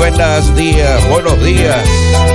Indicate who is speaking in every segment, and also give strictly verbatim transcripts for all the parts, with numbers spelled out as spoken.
Speaker 1: buenos días, buenos días,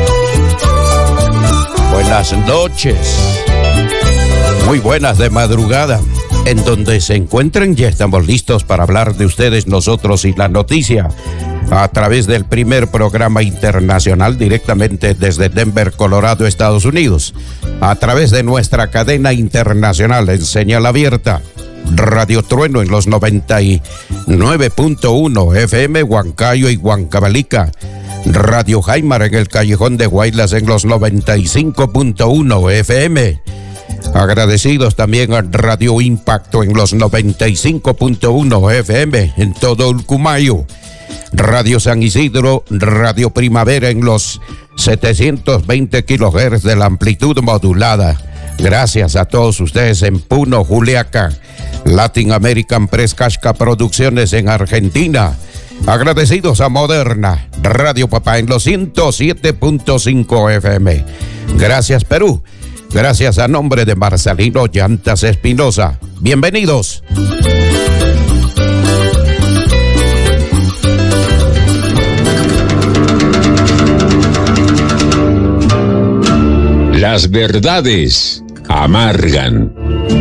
Speaker 1: buenas noches, muy buenas de madrugada. En donde se encuentren, ya estamos listos para hablar de ustedes, nosotros y la noticia, a través del primer programa internacional directamente desde Denver, Colorado, Estados Unidos, a través de nuestra cadena internacional en señal abierta, Radio Trueno en los noventa y nueve punto uno F M, Huancayo y Huancavelica, Radio Jaimar en el Callejón de Guaylas en los noventa y cinco punto uno F M. Agradecidos también a Radio Impacto en los noventa y cinco punto uno F M en todo Ulcumayo, Radio San Isidro, Radio Primavera en los setecientos veinte kilohertz de la amplitud modulada. Gracias a todos ustedes en Puno, Juliaca, Latin American Press Casca Producciones en Argentina. Agradecidos a Moderna, Radio Papá en los ciento siete punto cinco F M. Gracias, Perú. Gracias a nombre de Marcelino Llantas Espinosa. Bienvenidos.
Speaker 2: Las verdades amargan.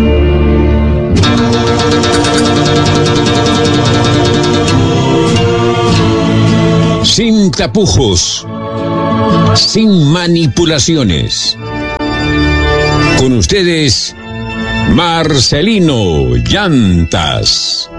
Speaker 2: Sin tapujos, sin manipulaciones. Con ustedes, Marcelino Llantas.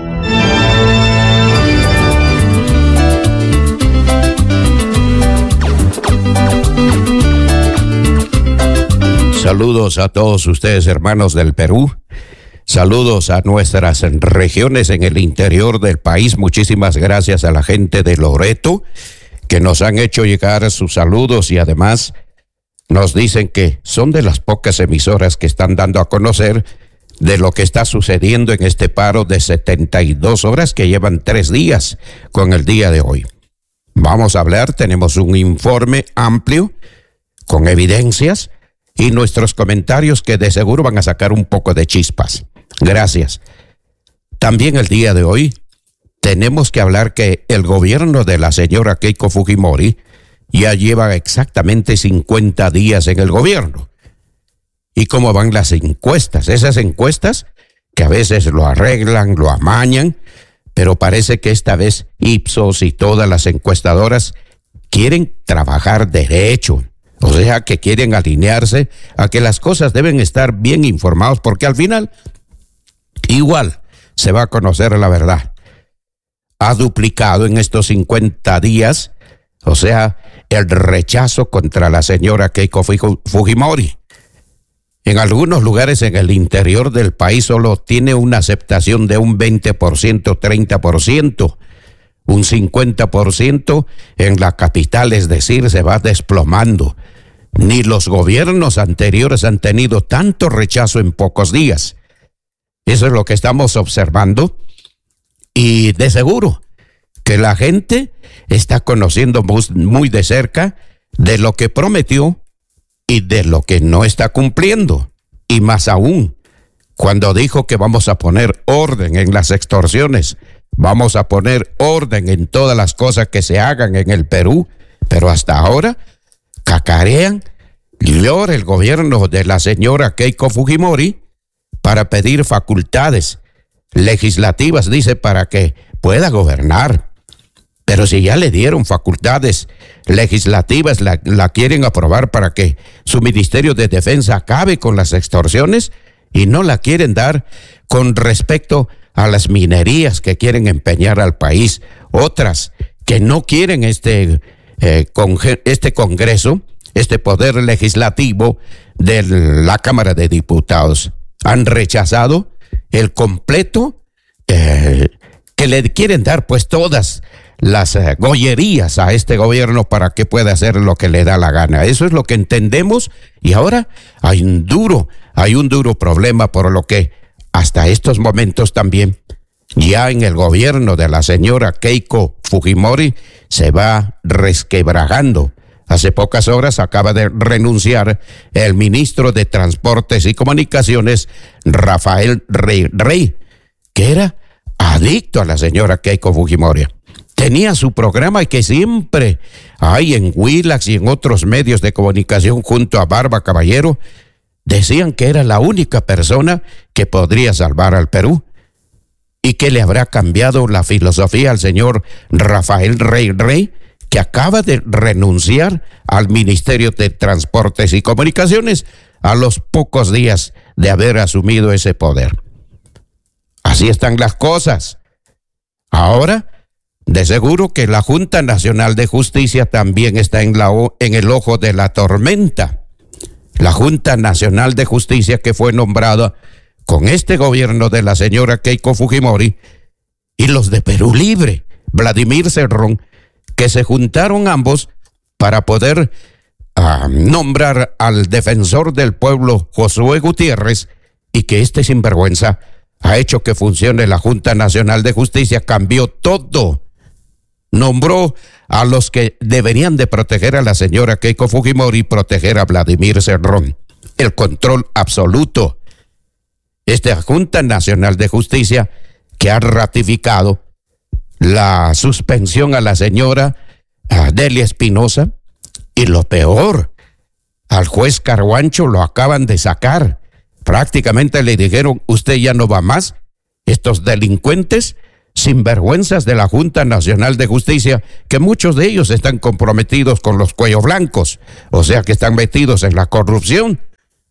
Speaker 1: Saludos a todos ustedes, hermanos del Perú. Saludos a nuestras regiones en el interior del país. Muchísimas gracias a la gente de Loreto que nos han hecho llegar sus saludos y además nos dicen que son de las pocas emisoras que están dando a conocer de lo que está sucediendo en este paro de setenta y dos horas que llevan tres días con el día de hoy. Vamos a hablar, tenemos un informe amplio con evidencias y nuestros comentarios que de seguro van a sacar un poco de chispas. Gracias. También el día de hoy tenemos que hablar que el gobierno de la señora Keiko Fujimori ya lleva exactamente cincuenta días en el gobierno. ¿Y cómo van las encuestas? Esas encuestas que a veces lo arreglan, lo amañan, pero parece que esta vez Ipsos y todas las encuestadoras quieren trabajar derecho. O sea, que quieren alinearse a que las cosas deben estar bien informados, porque al final igual se va a conocer la verdad. Ha duplicado en estos cincuenta días, o sea, el rechazo contra la señora Keiko Fujimori. En algunos lugares en el interior del país solo tiene una aceptación de un veinte por ciento, treinta por ciento, un cincuenta por ciento en la capital, es decir, se va desplomando. Ni los gobiernos anteriores han tenido tanto rechazo en pocos días. Eso es lo que estamos observando y de seguro que la gente está conociendo muy de cerca de lo que prometió y de lo que no está cumpliendo. Y más aún, cuando dijo que vamos a poner orden en las extorsiones, vamos a poner orden en todas las cosas que se hagan en el Perú, pero hasta ahora cacarean, llora el gobierno de la señora Keiko Fujimori para pedir facultades legislativas, dice, para que pueda gobernar. Pero si ya le dieron facultades legislativas, la, la quieren aprobar para que su Ministerio de Defensa acabe con las extorsiones y no la quieren dar con respecto a las minerías que quieren empeñar al país, otras que no quieren este, eh, con, este Congreso, este poder legislativo de la Cámara de Diputados. Han rechazado el completo eh, que le quieren dar pues todas las uh, gollerías a este gobierno para que pueda hacer lo que le da la gana. Eso es lo que entendemos y ahora hay un duro, hay un duro problema por lo que hasta estos momentos también ya en el gobierno de la señora Keiko Fujimori se va resquebrajando. Hace pocas horas acaba de renunciar el ministro de Transportes y Comunicaciones, Rafael Rey, Rey que era adicto a la señora Keiko Fujimori. tenía su programa y que siempre hay en Willax y en otros medios de comunicación junto a Barba Caballero, decían que era la única persona que podría salvar al Perú y que le habrá cambiado la filosofía al señor Rafael Rey Rey, que acaba de renunciar al Ministerio de Transportes y Comunicaciones a los pocos días de haber asumido ese poder. Así están las cosas. Ahora, de seguro que la Junta Nacional de Justicia también está en, la, en el ojo de la tormenta. La Junta Nacional de Justicia, que fue nombrada con este gobierno de la señora Keiko Fujimori y los de Perú Libre, Vladimir Cerrón, que se juntaron ambos para poder uh, nombrar al defensor del pueblo, Josué Gutiérrez, y que este sinvergüenza ha hecho que funcione la Junta Nacional de Justicia, cambió todo. Nombró a los que deberían de proteger a la señora Keiko Fujimori y proteger a Vladimir Cerrón. El control absoluto. Esta Junta Nacional de Justicia que ha ratificado la suspensión a la señora Delia Espinosa y lo peor, al juez Carhuancho lo acaban de sacar. Prácticamente le dijeron, usted ya no va más. Estos delincuentes sinvergüenzas de la Junta Nacional de Justicia, que muchos de ellos están comprometidos con los cuellos blancos, o sea que están metidos en la corrupción.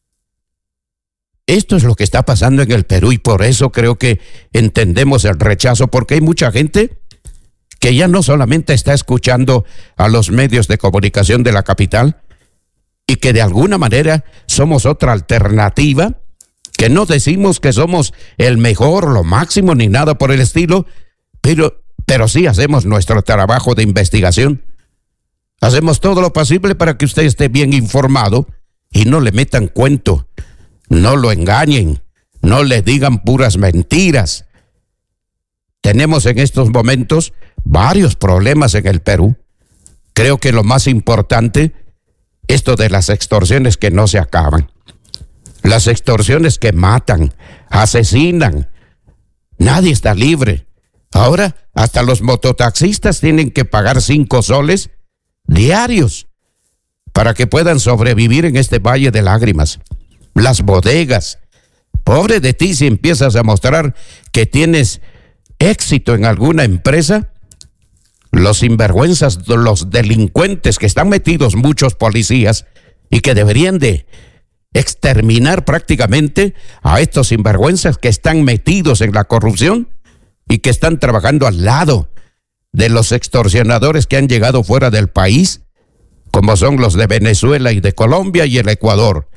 Speaker 1: Esto es lo que está pasando en el Perú y por eso creo que entendemos el rechazo, porque hay mucha gente que ya no solamente está escuchando a los medios de comunicación de la capital y que de alguna manera somos otra alternativa, que no decimos que somos el mejor, lo máximo, ni nada por el estilo, pero, pero sí hacemos nuestro trabajo de investigación. Hacemos todo lo posible para que usted esté bien informado y no le metan cuento, no lo engañen, no le digan puras mentiras. Tenemos en estos momentos varios problemas en el Perú. Creo que lo más importante, esto de las extorsiones que no se acaban. Las extorsiones que matan, asesinan. Nadie está libre. Ahora hasta los mototaxistas tienen que pagar cinco soles diarios para que puedan sobrevivir en este valle de lágrimas. Las bodegas. Pobre de ti si empiezas a mostrar que tienes éxito en alguna empresa. Los sinvergüenzas, los delincuentes que están metidos, muchos policías, y que deberían de exterminar prácticamente a estos sinvergüenzas que están metidos en la corrupción y que están trabajando al lado de los extorsionadores que han llegado fuera del país, como son los de Venezuela y de Colombia y el Ecuador.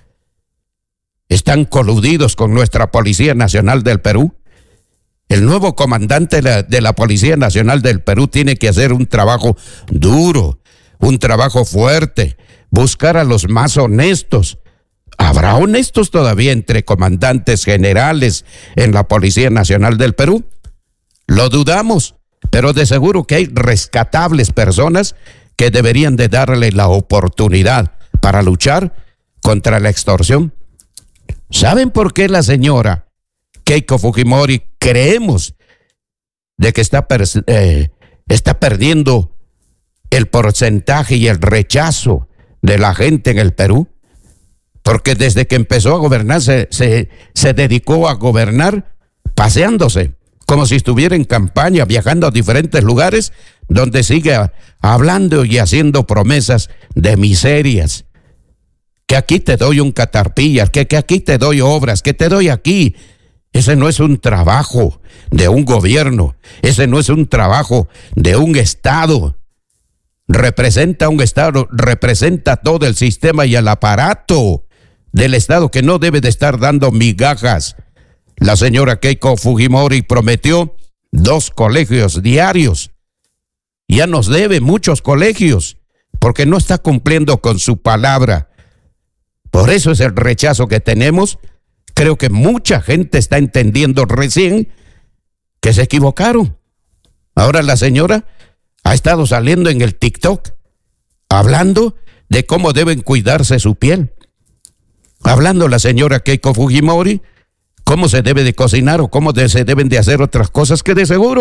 Speaker 1: Están coludidos con nuestra Policía Nacional del Perú. El nuevo comandante de la, de la Policía Nacional del Perú tiene que hacer un trabajo duro, un trabajo fuerte, buscar a los más honestos. ¿Habrá honestos todavía entre comandantes generales en la Policía Nacional del Perú? Lo dudamos, pero de seguro que hay rescatables personas que deberían de darle la oportunidad para luchar contra la extorsión. ¿Saben por qué la señora Keiko Fujimori creemos de que está, per, eh, está perdiendo el porcentaje y el rechazo de la gente en el Perú? Porque desde que empezó a gobernar se, se, se dedicó a gobernar paseándose, como si estuviera en campaña, viajando a diferentes lugares donde sigue hablando y haciendo promesas de miserias. Que aquí te doy un catarpillas, que, que aquí te doy obras, que te doy aquí. Ese no es un trabajo de un gobierno, ese no es un trabajo de un Estado. Representa un Estado, representa todo el sistema y el aparato del Estado que no debe de estar dando migajas. La señora Keiko Fujimori prometió dos colegios diarios. Ya nos debe muchos colegios porque no está cumpliendo con su palabra. Por eso es el rechazo que tenemos. Creo que mucha gente está entendiendo recién que se equivocaron. Ahora la señora ha estado saliendo en el TikTok hablando de cómo deben cuidarse su piel. Hablando la señora Keiko Fujimori cómo se debe de cocinar o cómo de, se deben de hacer otras cosas que de seguro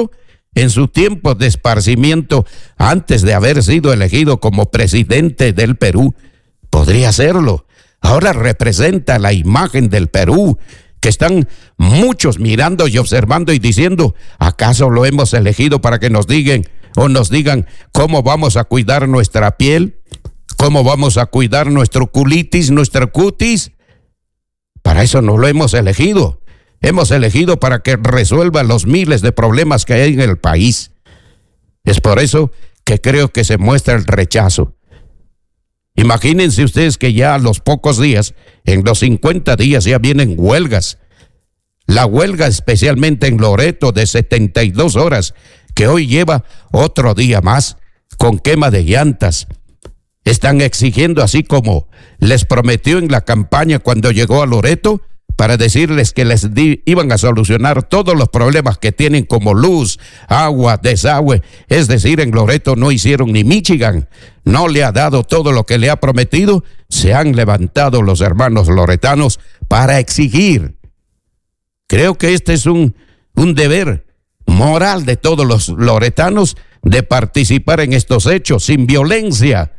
Speaker 1: en su tiempo de esparcimiento antes de haber sido elegido como presidente del Perú, podría hacerlo. Ahora representa la imagen del Perú, que están muchos mirando y observando y diciendo, ¿acaso lo hemos elegido para que nos digan o nos digan cómo vamos a cuidar nuestra piel? ¿Cómo vamos a cuidar nuestro culitis, nuestro cutis? Para eso no lo hemos elegido. Hemos elegido para que resuelva los miles de problemas que hay en el país. Es por eso que creo que se muestra el rechazo. Imagínense ustedes que ya a los pocos días, en los cincuenta días, ya vienen huelgas. La huelga especialmente en Loreto de setenta y dos horas, que hoy lleva otro día más, con quema de llantas. Están exigiendo, así como les prometió en la campaña cuando llegó a Loreto, para decirles que les di, iban a solucionar todos los problemas que tienen como luz, agua, desagüe. Es decir, en Loreto no hicieron ni Michigan, no le ha dado todo lo que le ha prometido. Se han levantado los hermanos loretanos para exigir. Creo que este es un, un deber moral de todos los loretanos de participar en estos hechos sin violencia.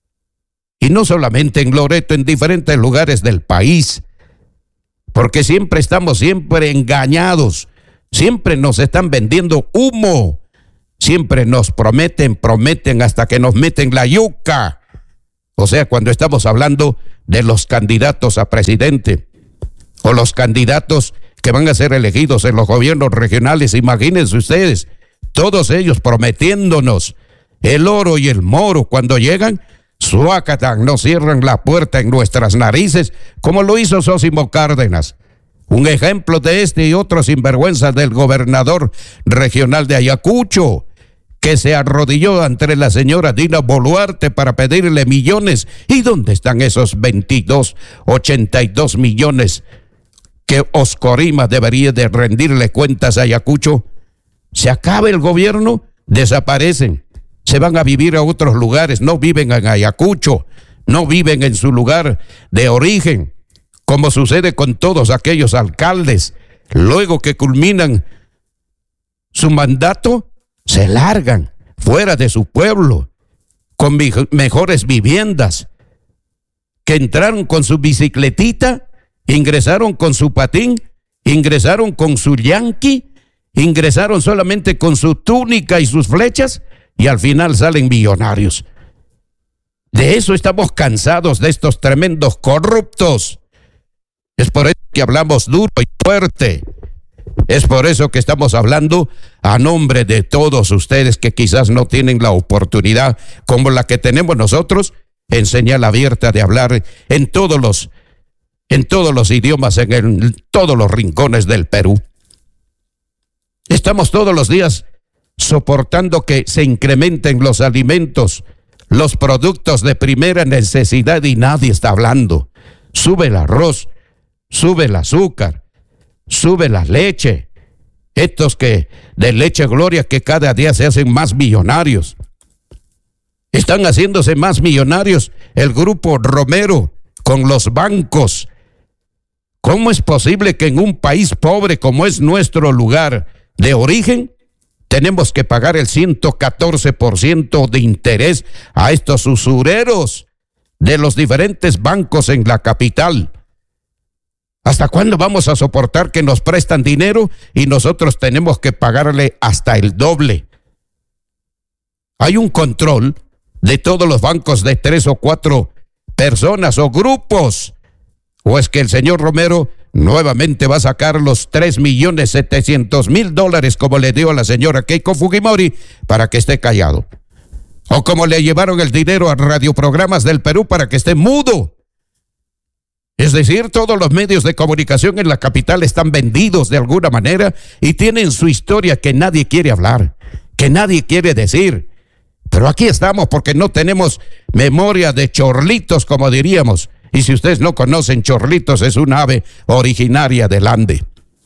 Speaker 1: Y no solamente en Loreto, en diferentes lugares del país. Porque siempre estamos siempre engañados, siempre nos están vendiendo humo, siempre nos prometen, prometen hasta que nos meten la yuca. O sea, cuando estamos hablando de los candidatos a presidente o los candidatos que van a ser elegidos en los gobiernos regionales, imagínense ustedes, todos ellos prometiéndonos el oro y el moro. Cuando llegan, suácatán, nos cierran la puerta en nuestras narices, como lo hizo Sósimo Cárdenas. Un ejemplo de este y otros sinvergüenzas del gobernador regional de Ayacucho, que se arrodilló ante la señora Dina Boluarte para pedirle millones. ¿Y dónde están esos veintidós, ochenta y dos millones que Oscorima debería de rendirle cuentas a Ayacucho? Se acaba el gobierno, desaparecen. Se van a vivir a otros lugares, no viven en Ayacucho, no viven en su lugar de origen, como sucede con todos aquellos alcaldes. Luego que culminan su mandato, se largan fuera de su pueblo, con mejores viviendas, que entraron con su bicicletita, ingresaron con su patín, ingresaron con su yanqui, ingresaron solamente con su túnica y sus flechas, y al final salen millonarios. De eso estamos cansados, de estos tremendos corruptos. Es por eso que hablamos duro y fuerte. Es por eso que estamos hablando a nombre de todos ustedes que quizás no tienen la oportunidad como la que tenemos nosotros en señal abierta de hablar en todos los, en todos los idiomas, en, el, en todos los rincones del Perú. Estamos todos los días soportando que se incrementen los alimentos, los productos de primera necesidad, y nadie está hablando. Sube el arroz, sube el azúcar, sube la leche. Estos que de Leche Gloria, que cada día se hacen más millonarios. Están haciéndose más millonarios el grupo Romero con los bancos. ¿Cómo es posible que en un país pobre como es nuestro lugar de origen tenemos que pagar el ciento catorce por ciento de interés a estos usureros de los diferentes bancos en la capital? ¿Hasta cuándo vamos a soportar que nos prestan dinero y nosotros tenemos que pagarle hasta el doble? Hay un control de todos los bancos de tres o cuatro personas o grupos. ¿O es que el señor Romero nuevamente va a sacar los tres millones setecientos mil dólares como le dio a la señora Keiko Fujimori para que esté callado? ¿O como le llevaron el dinero a radioprogramas del Perú para que esté mudo? Es decir, todos los medios de comunicación en la capital están vendidos de alguna manera y tienen su historia que nadie quiere hablar, que nadie quiere decir. Pero aquí estamos porque no tenemos memoria de chorlitos, como diríamos. Y si ustedes no conocen, chorlitos es un ave originaria del Ande.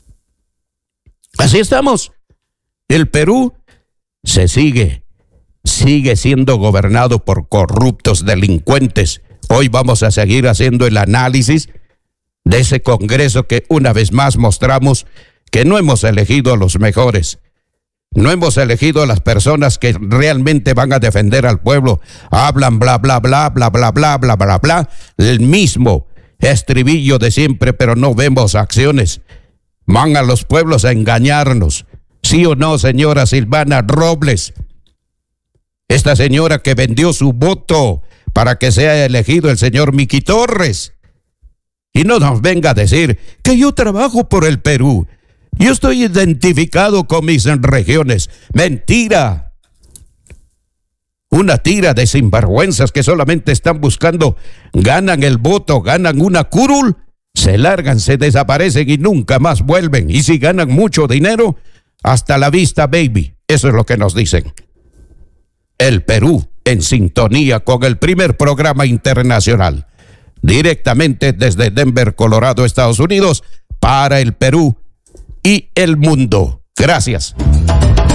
Speaker 1: Así estamos. El Perú se sigue, sigue siendo gobernado por corruptos delincuentes. Hoy vamos a seguir haciendo el análisis de ese Congreso que una vez más mostramos que no hemos elegido a los mejores. No hemos elegido a las personas que realmente van a defender al pueblo. Hablan bla, bla, bla, bla, bla, bla, bla, bla, bla. El mismo estribillo de siempre, pero no vemos acciones. Van a los pueblos a engañarnos. ¿Sí o no, señora Silvana Robles? Esta señora que vendió su voto para que sea elegido el señor Miki Torres. Y no nos venga a decir que yo trabajo por el Perú. Yo estoy identificado con mis regiones. Mentira. Una tira de sinvergüenzas que solamente están buscando, ganan el voto, ganan una curul, se largan, se desaparecen y nunca más vuelven. Y si ganan mucho dinero, hasta la vista, baby. Eso es lo que nos dicen. El Perú en sintonía con el primer programa internacional. Directamente desde Denver, Colorado, Estados Unidos, para el Perú y el mundo. Gracias.